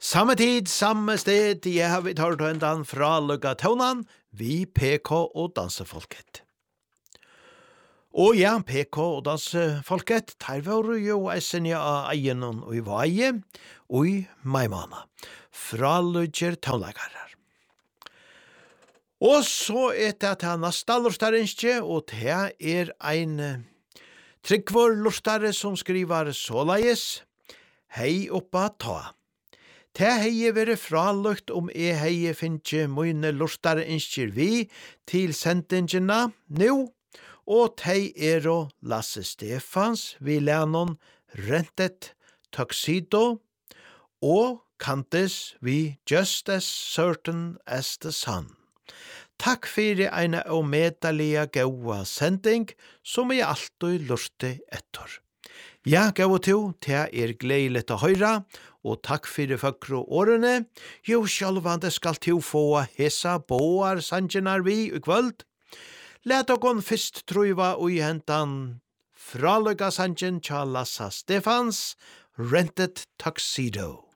Samme tid, samme sted, jeg har vi tatt hendan fra Lugga Tøvnan, vi PK og dansefolket. Og ja, PK og dansefolket, tar vi jo eisen av eienon og i vaie, og i maimana, fra Lugger Tøvnlagarer. Og så det til neste lortarinskje, og det ein Tryggvor lortare som skriver såleis, hei oppa ta. Det hei vere fralukt hei finnje mine lortare innskjer vi til sendingina nu, og tei og Lasse Stefans, vi lennon Rentet Tuxedo, og Kantes vi Just as Certain as the Sun. Takk fyrir eina omedalige gaua sending, som jeg alltid lurte etter. Ja, gaua to, det gledelig å høyra, og takk fyrir fagro årene. Jo, sjálvande skal to få hesa boar sangenar vi i kvöld. Let okon fyrst truiva ui hentan fraløyga sangen tja Lasse Stefans, Rentet Tuxedo.